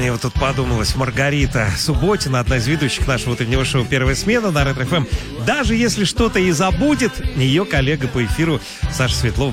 Мне вот тут подумалось, Маргарита Субботина, одна из ведущих нашего утреннего шоу «Первая смена» на Ретро ФМ. Даже если что-то и забудет, ее коллега по эфиру Саша Светлова